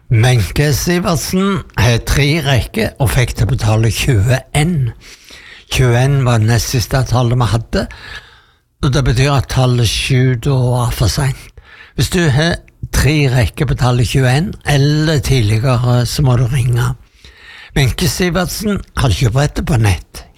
Wenche Sivertsen har 3 rekker og fikk til å betale 21. 21 var det nest siste tallet vi hadde, og det betyr at tallet 7 da var for sent. Hvis du har 3 rekker betaler 21, eller tidligere, så må du ringe. Wenche Sivertsen har kjøpt på nett.